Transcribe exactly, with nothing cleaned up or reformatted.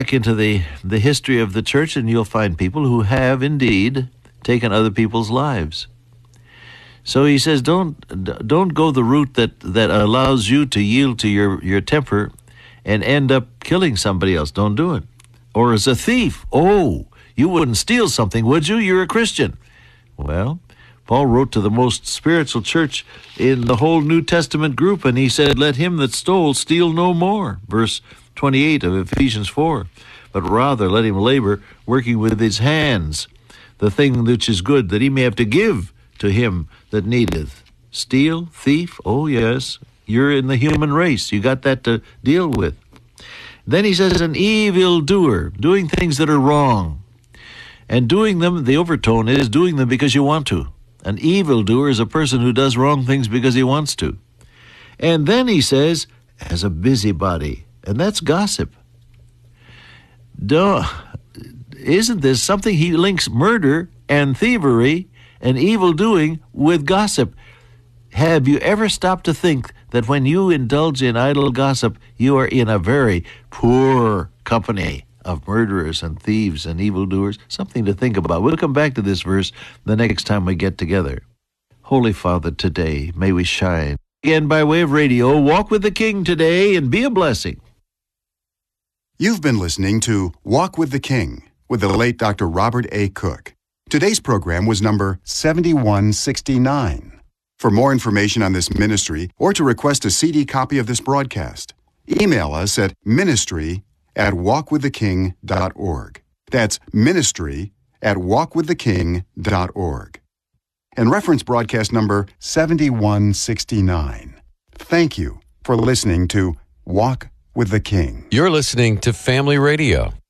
into the, the history of the church, and you'll find people who have indeed taken other people's lives. So he says, don't don't go the route that, that allows you to yield to your, your temper and end up killing somebody else. Don't do it. Or as a thief. Oh, you wouldn't steal something, would you? You're a Christian. Well, Paul wrote to the most spiritual church in the whole New Testament group, and he said, let him that stole steal no more. Verse twenty-eight of Ephesians four. But rather let him labor, working with his hands, the thing which is good, that he may have to give to him that needeth. Steal, thief, oh yes, you're in the human race. You got that to deal with. Then he says, an evildoer, doing things that are wrong. And doing them, the overtone is doing them because you want to. An evildoer is a person who does wrong things because he wants to. And then he says, as a busybody, and that's gossip. Duh. Isn't this something? He links murder and thievery and evil doing with gossip. Have you ever stopped to think that when you indulge in idle gossip, you are in a very poor company of murderers and thieves and evildoers? Something to think about. We'll come back to this verse the next time we get together. Holy Father, today may we shine. Again, by way of radio, walk with the King today and be a blessing. You've been listening to Walk with the King with the late Doctor Robert A. Cook. Today's program was number seventy-one sixty-nine. For more information on this ministry or to request a C D copy of this broadcast, email us at ministry at walk with the king dot org. That's ministry at walk with the king dot org. And reference broadcast number seventy-one sixty-nine. Thank you for listening to Walk with the King. You're listening to Family Radio.